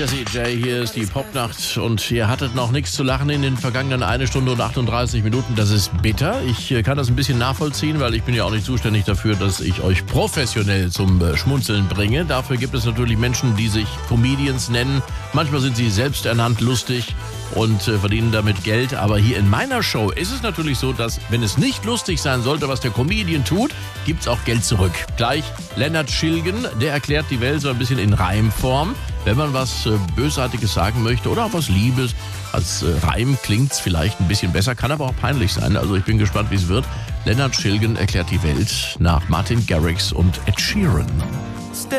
Jessie J, hier ist die Popnacht und ihr hattet noch nichts zu lachen in den vergangenen 1 Stunde und 38 Minuten. Das ist bitter. Ich kann das ein bisschen nachvollziehen, weil ich bin ja auch nicht zuständig dafür, dass ich euch professionell zum Schmunzeln bringe. Dafür gibt es natürlich Menschen, die sich Comedians nennen. Manchmal sind sie selbsternannt lustig und verdienen damit Geld. Aber hier in meiner Show ist es natürlich so, dass, wenn es nicht lustig sein sollte, was der Comedian tut, gibt's auch Geld zurück. Gleich Lennart Schilgen, der erklärt die Welt so ein bisschen in Reimform. Wenn man was Bösartiges sagen möchte oder auch was Liebes, als Reim klingt's vielleicht ein bisschen besser, kann aber auch peinlich sein. Also ich bin gespannt, wie es wird. Lennart Schilgen erklärt die Welt nach Martin Garrix und Ed Sheeran.